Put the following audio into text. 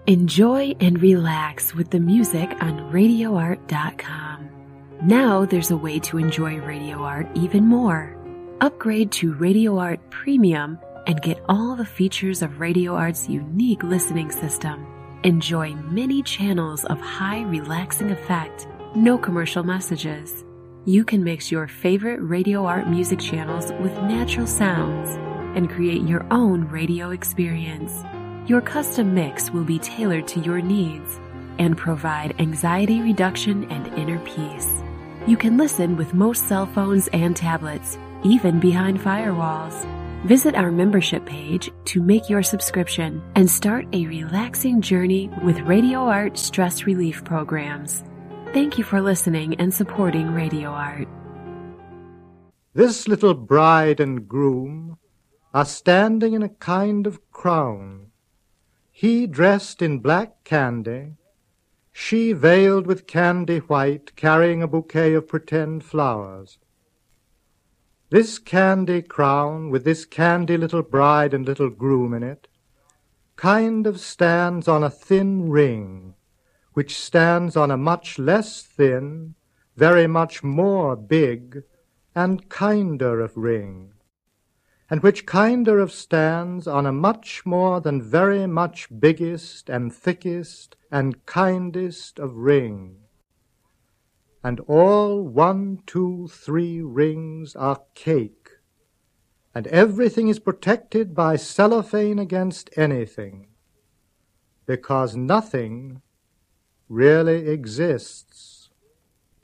Enjoy and relax with the music on RadioArt.com. Now there's a way to enjoy Radio Art even more. Upgrade to Radio Art Premium and get all the features of Radio Art's unique listening system. Enjoy many channels of high relaxing effect, no commercial messages. You can mix your favorite Radio Art music channels with natural sounds and create your own radio experience. Your custom mix will be tailored to your needs and provide anxiety reduction and inner peace. You can listen with most cell phones and tablets, even behind firewalls. Visit our membership page to make your subscription and start a relaxing journey with Radio Art stress relief programs. Thank you for listening and supporting Radio Art. This little bride and groom are standing in a kind of crown. He dressed in black candy, she veiled with candy white, carrying a bouquet of pretend flowers. This candy crown, with this candy little bride and little groom in it, kind of stands on a thin ring, which stands on a much less thin, very much more big, and kinder of ring, and which kinder of stands on a much more than very much biggest and thickest and kindest of ring. And all 1, 2, 3 rings are cake, and everything is protected by cellophane against anything, because nothing really exists.